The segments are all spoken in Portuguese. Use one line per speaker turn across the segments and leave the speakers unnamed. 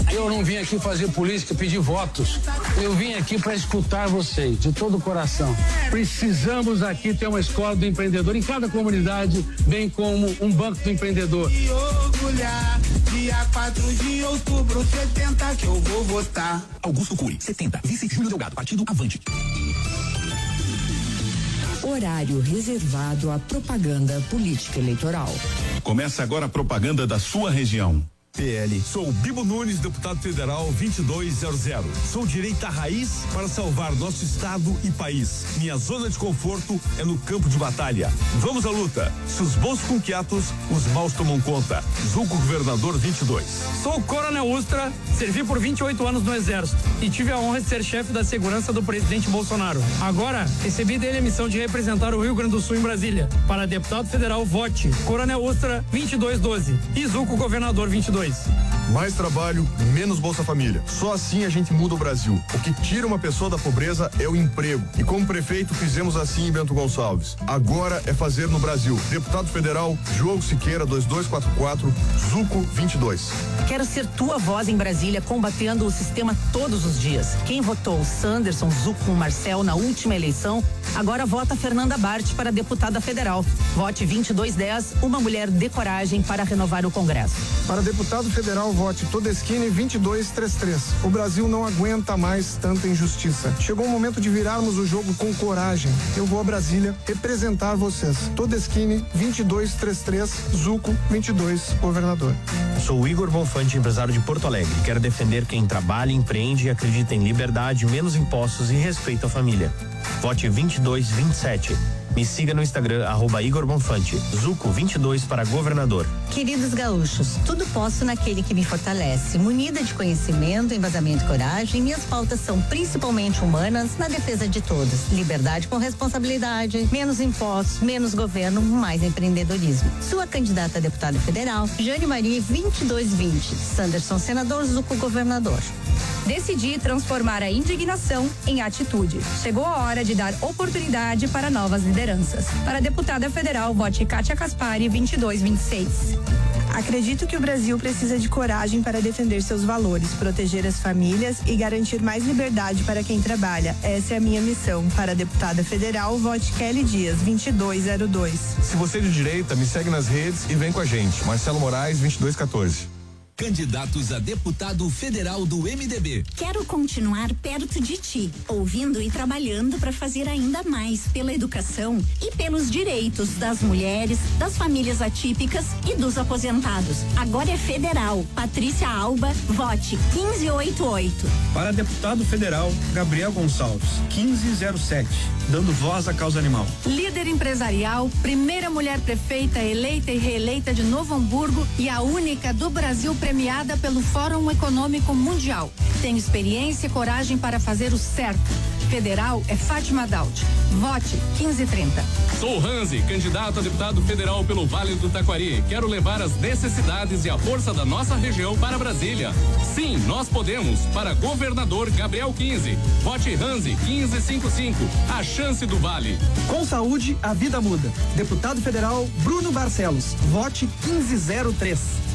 Eu não vim aqui fazer política, pedir votos. Eu vim aqui para escutar vocês, de todo o coração. Precisamos aqui ter uma escola do empreendedor em cada comunidade, bem como um banco do empreendedor.
E orgulhar, dia 4 de outubro, 70 que eu vou votar.
Augusto Cury, 70. Vice Júlio Delgado, Partido Avante.
Horário reservado à propaganda política eleitoral.
Começa agora a propaganda da sua região.
PL. Sou Bibo Nunes, deputado federal 2200. Sou direita raiz para salvar nosso estado e país. Minha zona de conforto é no campo de batalha. Vamos à luta. Se os bons ficam quietos, os maus tomam conta. Zulco Governador 22.
Sou Coronel Ustra, servi por 28 anos no Exército e tive a honra de ser chefe da segurança do presidente Bolsonaro. Agora, recebi dele a missão de representar o Rio Grande do Sul em Brasília. Para deputado federal, vote Coronel Ustra 2212 e Zulco Governador 22.
Mais trabalho, menos Bolsa Família. Só assim a gente muda o Brasil. O que tira uma pessoa da pobreza é o emprego. E como prefeito fizemos assim em Bento Gonçalves. Agora é fazer no Brasil. Deputado federal, Diogo Siqueira 2244, Zuco 22.
Quero ser tua voz em Brasília, combatendo o sistema todos os dias. Quem votou Sanderson, Zuco, Marcel na última eleição, agora vota Fernanda Bart para deputada federal. Vote 2210, uma mulher de coragem para renovar o Congresso.
Para deputado federal, vote Todeschini 2233. O Brasil não aguenta mais tanta injustiça. Chegou o momento de virarmos o jogo com coragem. Eu vou a Brasília representar vocês. Todeschini 2233, Zuco 22, governador.
Sou Igor Bonfante, empresário de Porto Alegre. Quero defender quem trabalha, empreende e acredita em liberdade, menos impostos e respeito à família. Vote 2227. Me siga no Instagram, @Igor Bonfante. Zuco 22 para governador.
Queridos gaúchos, tudo posso naquele que me fortalece. Munida de conhecimento, embasamento e coragem, minhas pautas são principalmente humanas, na defesa de todas. Liberdade com responsabilidade, menos impostos, menos governo, mais empreendedorismo. Sua candidata a deputada federal, Jane Marie 2220. Sanderson senador, Zuco governador.
Decidi transformar a indignação em atitude. Chegou a hora de dar oportunidade para novas lideranças. Para a deputada federal, vote Kátia Caspari 2226.
Acredito que o Brasil precisa de coragem para defender seus valores, proteger as famílias e garantir mais liberdade para quem trabalha. Essa é a minha missão. Para a deputada federal, vote Kelly Dias 2202.
Se você é de direita, me segue nas redes e vem com a gente. Marcelo Moraes 2214.
Candidatos a deputado federal do MDB.
Quero continuar perto de ti, ouvindo e trabalhando para fazer ainda mais pela educação e pelos direitos das mulheres, das famílias atípicas e dos aposentados. Agora é federal. Patrícia Alba, vote 1588.
Para deputado federal, Gabriel Gonçalves, 1507, dando voz à causa animal.
Líder empresarial, primeira mulher prefeita eleita e reeleita de Novo Hamburgo e a única do Brasil premiada pelo Fórum Econômico Mundial. Tenho experiência e coragem para fazer o certo. Federal é Fátima Daud. Vote 1530.
Sou Ranzi, candidato a deputado federal pelo Vale do Taquari. Quero levar as necessidades e a força da nossa região para Brasília. Sim, nós podemos. Para governador Gabriel 15. Vote Ranzi 1555. A chance do Vale.
Com saúde, a vida muda. Deputado federal Bruno Barcelos. Vote 1503.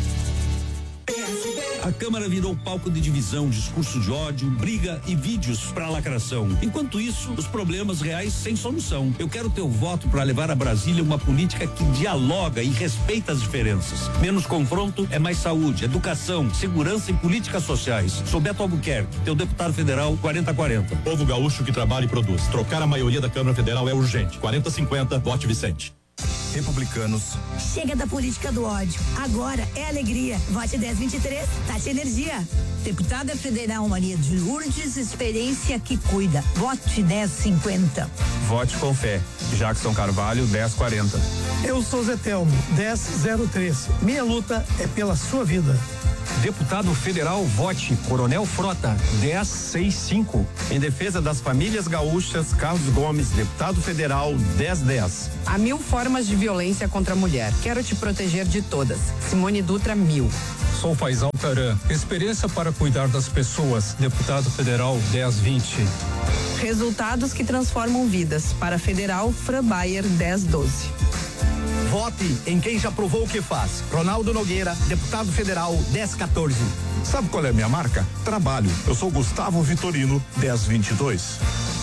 A Câmara virou palco de divisão, discurso de ódio, briga e vídeos para lacração. Enquanto isso, os problemas reais sem solução. Eu quero teu voto para levar a Brasília uma política que dialoga e respeita as diferenças. Menos confronto é mais saúde, educação, segurança e políticas sociais. Sou Beto Albuquerque, teu deputado federal 4040.
Povo gaúcho que trabalha e produz. Trocar a maioria da Câmara Federal é urgente. 4050, vote Vicente.
Republicanos.
Chega da política do ódio. Agora é alegria. Vote 1023, Tati Energia. Deputada federal Maria de Lourdes, experiência que cuida. Vote 1050.
Vote com fé. Jackson Carvalho, 1040.
Eu sou Zé Telmo, 1003. Minha luta é pela sua vida.
Deputado federal, vote Coronel Frota, 1065.
Em defesa das famílias gaúchas, Carlos Gomes, deputado federal, 1010.
Há 1000 formas de violência contra a mulher. Quero te proteger de todas. Simone Dutra, 1000.
Sou Faisal Taran, experiência para cuidar das pessoas, deputado federal 1020.
Resultados que transformam vidas. Para federal, Fran Bayer, 1012.
Vote em quem já provou o que faz. Ronaldo Nogueira, deputado federal 1014.
Sabe qual é a minha marca? Trabalho. Eu sou Gustavo Vitorino 1022.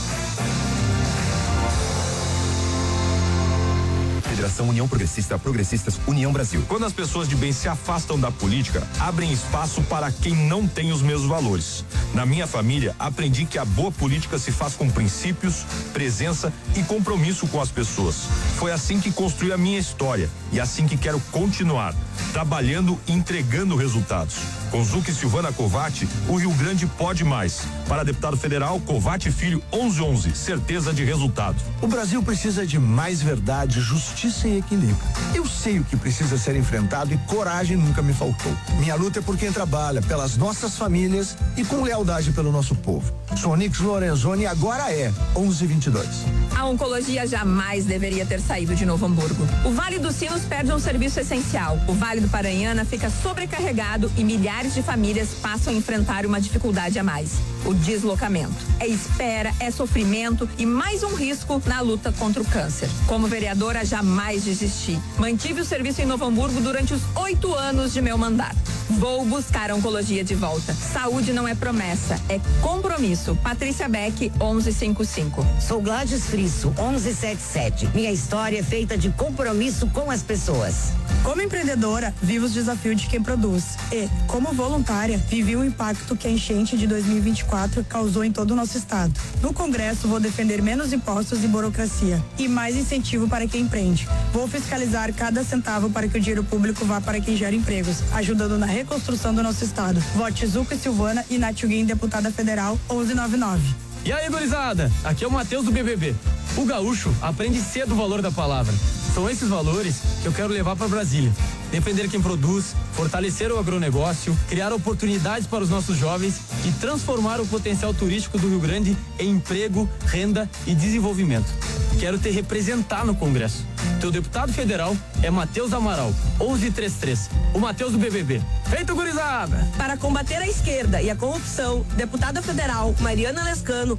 Federação União Progressista, Progressistas União Brasil.
Quando as pessoas de bem se afastam da política, abrem espaço para quem não tem os mesmos valores. Na minha família, aprendi que a boa política se faz com princípios, presença e compromisso com as pessoas. Foi assim que construí a minha história e assim que quero continuar, trabalhando e entregando resultados. Com Zuc e Silvana Covatti, o Rio Grande pode mais. Para deputado federal, Covatti Filho 1111, certeza de resultado.
O Brasil precisa de mais verdade, justiça e equilíbrio. Eu sei o que precisa ser enfrentado e coragem nunca me faltou. Minha luta é por quem trabalha, pelas nossas famílias e com lealdade pelo nosso povo. Sou Onix Lorenzoni e agora é 1122.
A oncologia jamais deveria ter saído de Novo Hamburgo. O Vale dos Sinos perde um serviço essencial. O Vale do Paranhana fica sobrecarregado e milhares de famílias passam a enfrentar uma dificuldade a mais: o deslocamento. É espera, é sofrimento e mais um risco na luta contra o câncer. Como vereadora, jamais desisti. Mantive o serviço em Novo Hamburgo durante os 8 anos de meu mandato. Vou buscar a oncologia de volta. Saúde não é promessa, é compromisso. Patrícia Beck, 1155.
Sou Gladys Frisso, 1177. Minha história é feita de compromisso com as pessoas.
Como empreendedora, vivo os desafios de quem produz. E, como voluntária, vivi o impacto que a enchente de 2024 causou em todo o nosso estado. No Congresso, vou defender menos impostos e burocracia e mais incentivo para quem empreende. Vou fiscalizar cada centavo para que o dinheiro público vá para quem gera empregos, ajudando na reconstrução do nosso estado. Vote Zuca Silvana e Nath Guin, deputada federal 1199.
E aí, gurizada? Aqui é o Matheus do BBB. O gaúcho aprende cedo o valor da palavra. São esses valores que eu quero levar para Brasília. Defender quem produz, fortalecer o agronegócio, criar oportunidades para os nossos jovens e transformar o potencial turístico do Rio Grande em emprego, renda e desenvolvimento. Quero te representar no Congresso. Teu deputado federal é Matheus Amaral, 1133. O Matheus do BBB. Feito, gurizada!
Para combater a esquerda e a corrupção, deputada federal Mariana Lescano,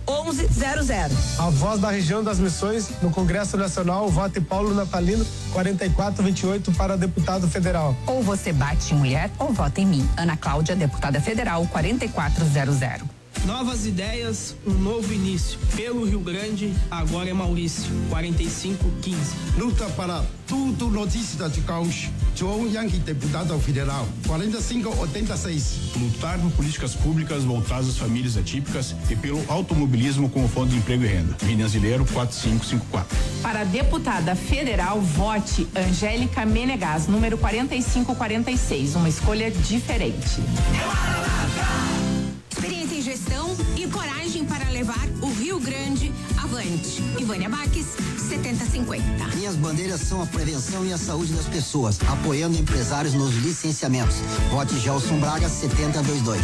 1100.
A voz da região das Missões no Congresso Nacional, vote Paulo Natalino, 4428 para deputado federal.
Ou você bate em mulher ou vota em mim. Ana Cláudia, deputada federal, 4400.
Novas ideias, um novo início. Pelo Rio Grande, agora é Maurício, 4515.
Luta para tudo notícia de caos. João Yankee, deputado federal, 4586.
Lutar por políticas públicas voltadas às famílias atípicas e pelo automobilismo como fonte de emprego e renda. Vinhazileiro, 4554.
Para deputada federal, vote Angélica Menegas, número 4546. Uma escolha diferente.
Experiência em gestão e coragem para levar o Rio Grande avante. Ivânia Baques, 7050.
Minhas bandeiras são a prevenção e a saúde das pessoas, apoiando empresários nos licenciamentos. Vote Gelson Braga, 7022.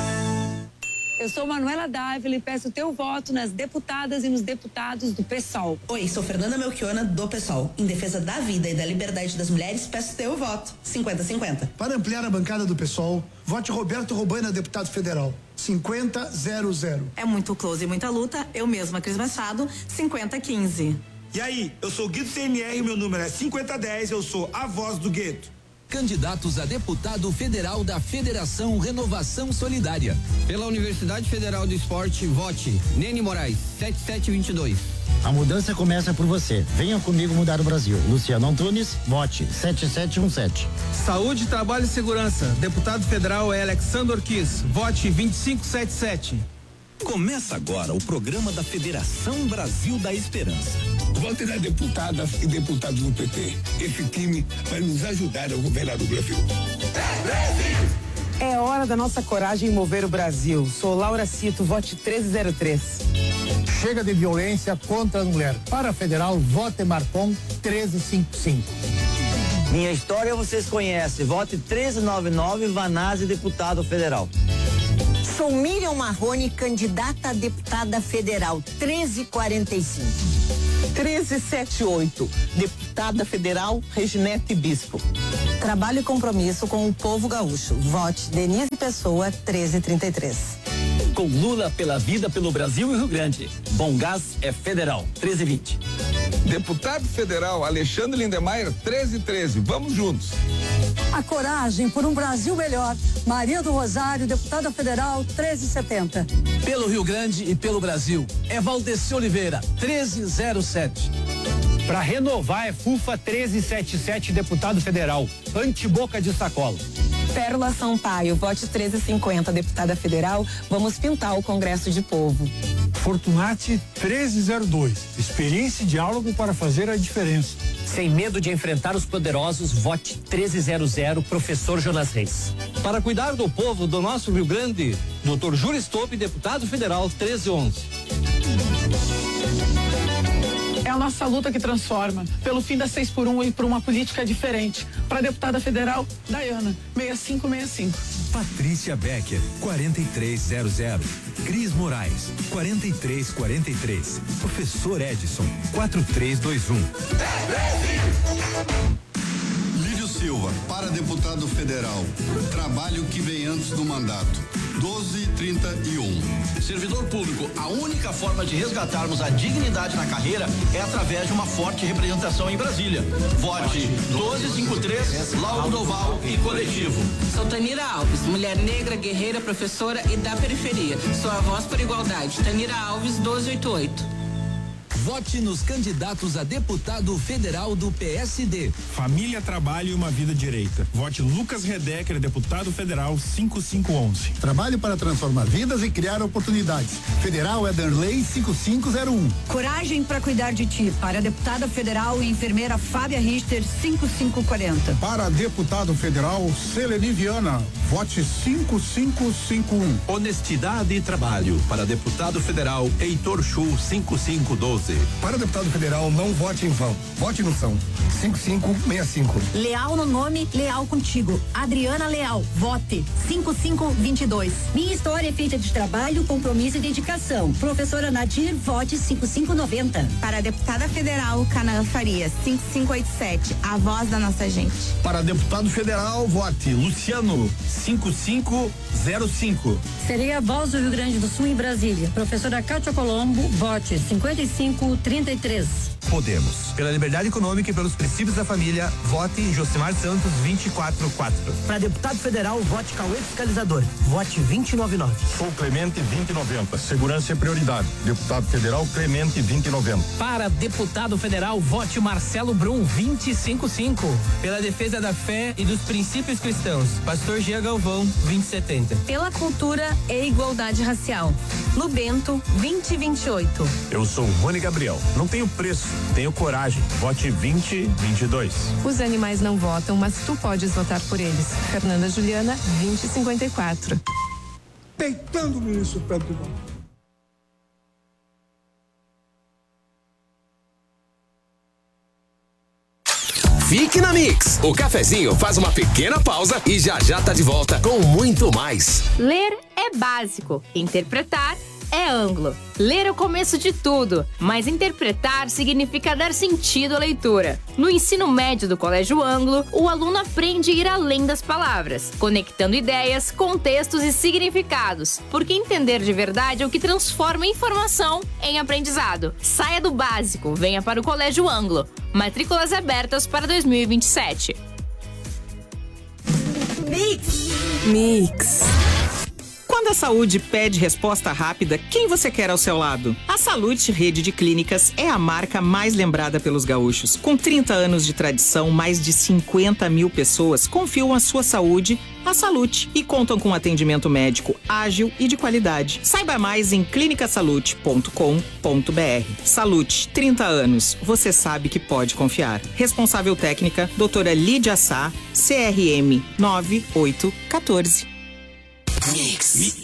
Eu sou Manuela Dávila e peço o teu voto nas deputadas e nos deputados do PSOL.
Oi, sou Fernanda Melchiona, do PSOL. Em defesa da vida e da liberdade das mulheres, peço teu voto. 50-50.
Para ampliar a bancada do PSOL, vote Roberto Robana, deputado federal. 50-00.
É muito close e muita luta. Eu mesma, Cris Machado, 50-15.
E aí, eu sou Guido CNR, meu número é 5010, eu sou a voz do gueto.
Candidatos a deputado federal da Federação Renovação Solidária.
Pela Universidade Federal do Esporte, vote Nene Moraes, 7722.
A mudança começa por você. Venha comigo mudar o Brasil. Luciano Antunes, vote 7717.
Saúde, Trabalho e Segurança. Deputado federal é Alexandre Orquiz, vote 2577.
Começa agora o programa da Federação Brasil da Esperança.
Vote na deputada e deputados do PT. Esse time vai nos ajudar a governar o Brasil.
É hora da nossa coragem mover o Brasil. Sou Laura Cito, vote 1303.
Chega de violência contra a mulher. Para a federal, vote Marcon 1355.
Minha história vocês conhecem. Vote 1399, Vanazzi, deputado federal.
Sou Miriam Marrone, candidata a deputada federal, 1345.
1378, deputada federal, Reginete Bispo.
Trabalho e compromisso com o povo gaúcho. Vote Denise Pessoa, 1333.
Com Lula pela vida, pelo Brasil e Rio Grande. Bom Gás é federal, 1320.
Deputado federal Alexandre Lindemeyer, 1313. Vamos juntos.
A coragem por um Brasil melhor. Maria do Rosário, deputada federal, 1370.
Pelo Rio Grande e pelo Brasil. É Valdeci Oliveira, 1307.
Para renovar é FUFA 1377, deputado federal, anti-boca de sacola.
Pérola Sampaio, vote 1350, deputada federal, vamos pintar o Congresso de Povo.
Fortunati 1302, experiência e diálogo para fazer a diferença.
Sem medo de enfrentar os poderosos, vote 1300, professor Jonas Reis.
Para cuidar do povo do nosso Rio Grande, Dr. Júlio Stope, deputado federal, 1311.
É a nossa luta que transforma, pelo fim da 6x1 e por uma política diferente. Para a deputada federal, Dayana, 6565.
Patrícia Becker, 4300. Cris Moraes, 4343. Professor Edson, 4321.
Lírio Silva, para deputado federal. Trabalho que vem antes do mandato. 1231.
Servidor público, a única forma de resgatarmos a dignidade na carreira é através de uma forte representação em Brasília. Vote 1253, Lauro Doval e Coletivo.
Sou Tanira Alves, mulher negra, guerreira, professora e da periferia. Sou a voz por igualdade. Tanira Alves, 1288.
Vote nos candidatos a deputado federal do PSD.
Família, trabalho e uma vida direita. Vote Lucas Redecker, deputado federal, 5511.
Trabalho para transformar vidas e criar oportunidades. Federal é Darley 5501.
Coragem para cuidar de ti. Para a deputada federal e enfermeira Fábia Richter, 5540.
Para deputado federal, Selene Viana. Vote 5551.
Honestidade e trabalho. Para deputado federal, Heitor Chu, 5512.
Para deputado federal, não vote em vão. Vote no São. 5565.
Leal no nome, leal contigo. Adriana Leal, vote 5522. Minha história é feita de trabalho, compromisso e dedicação. Professora Nadir, vote 5590.
Para a deputada federal, Canaã Farias, 5587. A voz da nossa gente.
Para deputado federal, vote Luciano, 5505.
Serei a voz do Rio Grande do Sul em Brasília. Professora Cátia Colombo, vote 5533.
Podemos. Pela liberdade econômica e pelos princípios da família, vote Josimar Santos, 244.
Para deputado federal, vote Cauê Fiscalizador. Vote 2099.
Sou Clemente, 2090. Segurança é prioridade. Deputado federal, Clemente, 2090.
Para deputado federal, vote Marcelo Brum, 255.
Pela defesa da fé e dos princípios cristãos, Pastor Jean Galvão, 2070.
Pela cultura e igualdade racial, Lubento, 2028.
Eu sou Rony Gabriel. Não tenho preço, tenho coragem. Vote 2022.
Os animais não votam, mas tu podes votar por eles. Fernanda Juliana, 2054.
Deitando o ministro Pedro Igual.
Fique na Mix. O cafezinho faz uma pequena pausa e já tá de volta com muito mais.
Ler é básico, interpretar é ângulo. Ler é o começo de tudo, mas interpretar significa dar sentido à leitura. No ensino médio do Colégio Ângulo, o aluno aprende a ir além das palavras, conectando ideias, contextos e significados, porque entender de verdade é o que transforma informação em aprendizado. Saia do básico, venha para o Colégio Ângulo. Matrículas abertas para 2027.
Mix. Quando a saúde pede resposta rápida, quem você quer ao seu lado? A Salute Rede de Clínicas é a marca mais lembrada pelos gaúchos. Com 30 anos de tradição, mais de 50 mil pessoas confiam a sua saúde à Salute e contam com atendimento médico ágil e de qualidade. Saiba mais em clinicasalute.com.br. Salute, 30 anos. Você sabe que pode confiar. Responsável técnica, doutora Lídia Sá, CRM 9814.
Mix.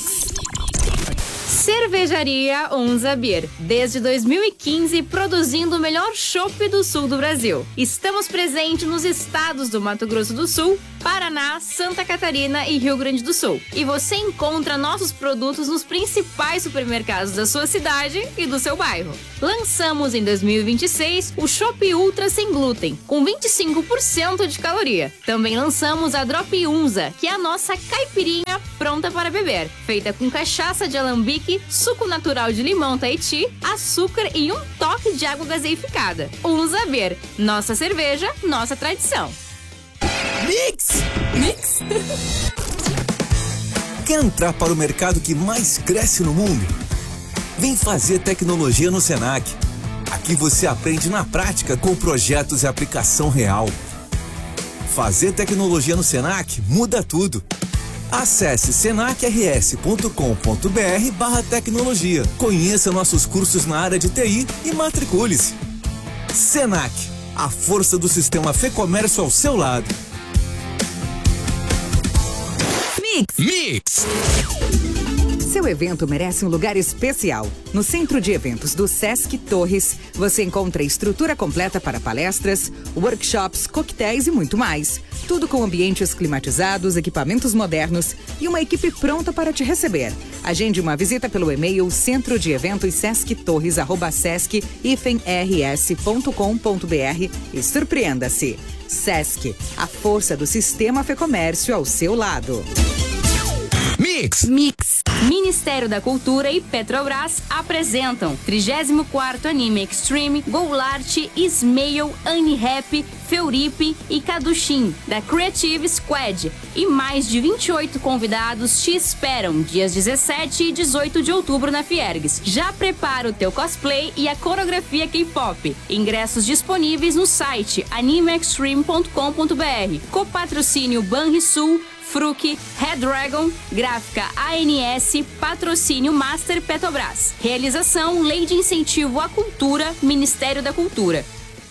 Cervejaria Onza Beer, desde 2015 produzindo o melhor chopp do sul do Brasil. Estamos presentes nos estados do Mato Grosso do Sul, Paraná, Santa Catarina e Rio Grande do Sul. E você encontra nossos produtos nos principais supermercados da sua cidade e do seu bairro. Lançamos em 2026 o Chopp Ultra sem glúten, com 25% de caloria. Também lançamos a Drop Unza, que é a nossa caipirinha pronta para beber, feita com cachaça de alambique, suco natural de limão Tahiti, açúcar e um toque de água gaseificada. Unza Beer, nossa cerveja, nossa tradição.
Mix! Quer entrar para o mercado que mais cresce no mundo? Vem fazer tecnologia no Senac. Aqui você aprende na prática com projetos e aplicação real. Fazer tecnologia no Senac muda tudo. Acesse senacrs.com.br/tecnologia. Conheça nossos cursos na área de TI e matricule-se. Senac, a força do sistema Fê-Comércio ao seu lado.
Mix. Seu evento merece um lugar especial. No Centro de Eventos do Sesc Torres, você encontra estrutura completa para palestras, workshops, coquetéis e muito mais. Tudo com ambientes climatizados, equipamentos modernos e uma equipe pronta para te receber. Agende uma visita pelo e-mail centrodeeventossesc-rs.com.br e surpreenda-se. Sesc, a força do sistema Fê-Comércio ao seu lado.
Mix. Ministério da Cultura e Petrobras apresentam 34º Anime Extreme, Goulart, Ismail, Anirap, Feuripe e Kadushim, da Creative Squad. E mais de 28 convidados te esperam dias 17 e 18 de outubro na Fiergues. Já prepara o teu cosplay e a coreografia K-pop. Ingressos disponíveis no site animeextreme.com.br. Copatrocínio Banrisul, Fruc, Red Dragon, Gráfica ANS, Patrocínio Master Petrobras. Realização Lei de Incentivo à Cultura, Ministério da Cultura.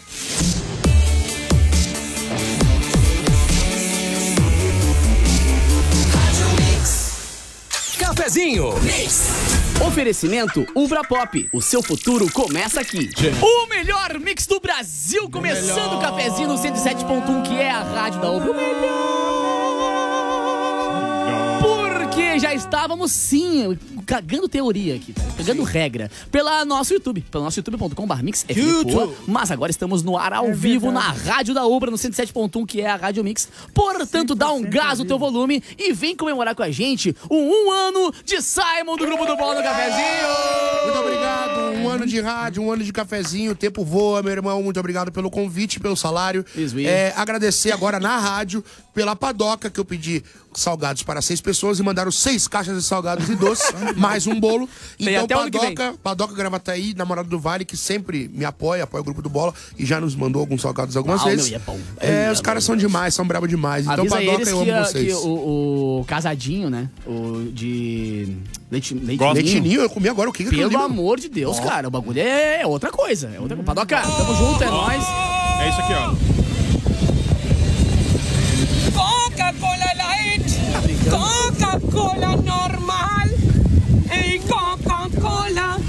Cafezinho.
Oferecimento Ubra Pop. O seu futuro começa aqui. O melhor mix do Brasil. Começando o cafezinho no 107.1, que é a rádio da Ubra. O melhor. Porque já estávamos, sim, cagando teoria aqui, tá? Cagando regra. Pelo nosso YouTube, pelo nosso youtube.com/mixfmpoa. Mas agora estamos no ar ao vivo na rádio da Ubra, no 107.1, que é a Rádio Mix. Portanto, dá um gás no teu volume e vem comemorar com a gente um ano de Simon do Grupo do Bola no Cafezinho.
Muito obrigado. Um ano de rádio, um ano de cafezinho. O tempo voa, meu irmão. Muito obrigado pelo convite, pelo salário. Agradecer agora na rádio pela padoca, que eu pedi salgados para 6 pessoas e mandaram 6 caixas de salgados e doces, mais um bolo. Então, Padoca Gravataí, namorado do Vale, que sempre me apoia o Grupo do Bola e já nos mandou alguns salgados algumas vezes. Os caras são demais, são bravos demais. Então,
avisa
Padoca,
eles
eu amo vocês.
Que o casadinho, né? O de
leitinho, eu comi agora o que eu
Pelo amor de Deus, cara, o bagulho é outra coisa. É outra coisa. Padoca, tamo junto, é nóis.
É isso aqui, ó.
Coca-Cola Light, Coca-Cola normal e Coca-Cola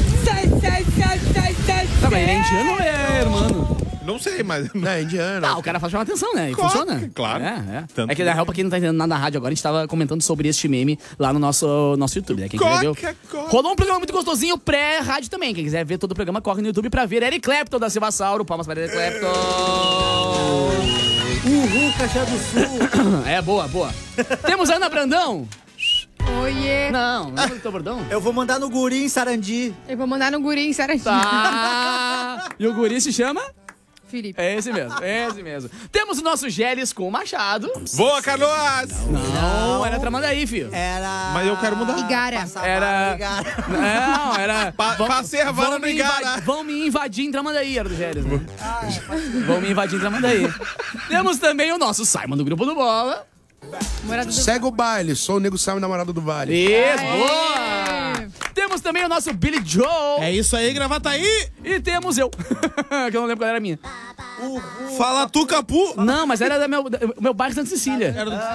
66666.
Tá, mas ele é indiano ou é hermano?
Não sei, mas...
Não, é indiano.
Tá, o cara faz chamar atenção, né? E funciona.
Claro.
É que, na real, pra quem não tá entendendo nada da rádio agora, a gente tava comentando sobre este meme lá no nosso YouTube, né? Quem quiser ver... Rolou um programa muito gostosinho pré-rádio também. Quem quiser ver todo o programa, corre no YouTube pra ver Eric Clapton da Silva Sauro. Palmas para Eric Clapton.
Uhul, Caxias do Sul.
É, boa. Temos a Ana Brandão.
Oiê.
Não é do teu bordão?
Eu vou mandar no Guri em Sarandi.
Eu vou mandar no Guri em Sarandi.
Tá. E o Guri se chama?
Felipe.
É esse mesmo. Temos o nosso Gélis com o Machado.
Boa, Carlos!
Não, era Tramandaí, filho.
Era...
Mas eu quero mudar.
Igara.
Não, era...
Passei a vara no Igara.
Vão me invadir em Tramandaí, era do Gélis, né? Vão me invadir em Tramandaí. Temos também o nosso Simon do Grupo do Bola.
Segue o baile, sou o Nego Simon, namorado do Vale.
Isso, boa! Temos também o nosso Billy Joe.
É isso aí, Gravataí.
E temos eu, que eu não lembro qual era a minha.
Fala tu, Capu.
Não, mas era do meu bairro Santa Cecília.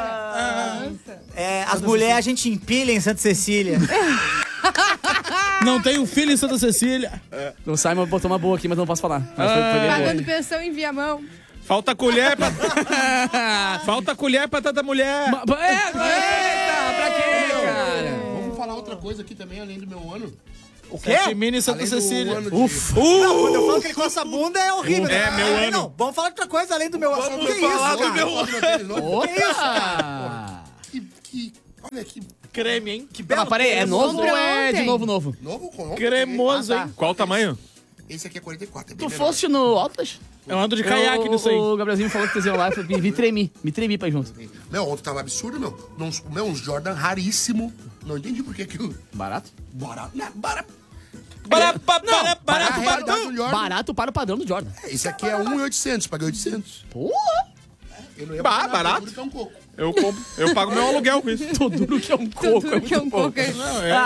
As mulheres a gente empilha em Santa Cecília.
Não tenho filho em Santa Cecília.
O Simon botou uma boa aqui, mas não posso falar.
Pagando pensão em Viamão.
Falta colher pra... Falta colher pra tanta mulher.
Eita, pra quê, cara?
Vamos falar outra coisa aqui também, além do meu ano.
O quê?
Mini Santa Cecília.
Ufa. Não, quando eu falo que ele coça a bunda é horrível.
É, meu ano.
Não, vamos falar de outra coisa além do meu ano.
Vamos falar do meu ano.
Que isso, cara?
Olha que...
Creme, hein?
Que belo.
Mas peraí, é novo ou é de novo?
Novo com
cremoso, hein? Qual o tamanho?
Esse aqui é 44. É
Tu foste no Altas?
Eu ando de caiaque nisso aí.
O Gabrielzinho falou que vocês iam lá e me tremi pra ir junto.
Meu, ontem tava absurdo, meu. Uns Jordan raríssimo. Não entendi por que aquilo.
Barato?
Barato. Não, barato.
Barato para o padrão do Jordan.
Esse aqui é 1.800, paguei 800.
Porra!
Eu não ia
barato.
Tudo que é um coco.
Eu compro. Eu pago meu aluguel com isso.
Tudo que é um coco.
Tudo que é um coco.
Não, é.